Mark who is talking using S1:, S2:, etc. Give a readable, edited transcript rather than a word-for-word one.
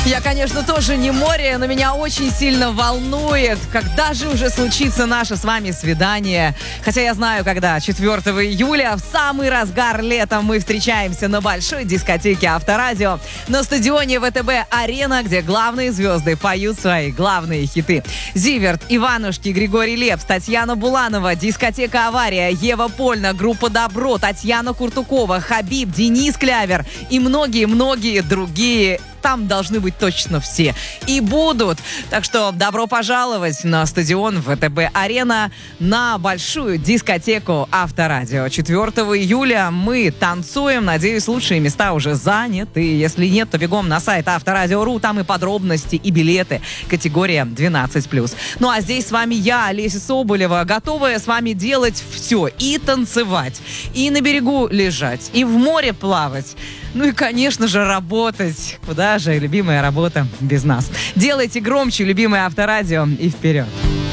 S1: Я, конечно, тоже не море, но меня очень сильно волнует, когда же уже случится наше с вами свидание. Хотя я знаю, когда 4 июля, в самый разгар лета, мы встречаемся на большой дискотеке Авторадио на стадионе ВТБ-Арена, где главные звезды поют свои главные хиты. Зиверт, Иванушки, Григорий Лепс, Татьяна Буланова, дискотека «Авария», Ева Польна, группа «Добро», Татьяна Куртукова, Хабиб, Денис Клявер и многие-многие другие. Там должны быть точно все. И будут. Так что добро пожаловать на стадион ВТБ-Арена на большую дискотеку Авторадио. 4 июля мы танцуем. Надеюсь, лучшие места уже заняты. Если нет, то бегом на сайт Авторадио.ру. Там и подробности, и билеты. Категория 12+. Ну а здесь с вами я, Олеся Соболева, готовая с вами делать все. И танцевать, и на берегу лежать, и в море плавать. Ну и, конечно же, работать. Куда же любимая работа без нас? Делайте громче, любимое Авторадио, и вперед!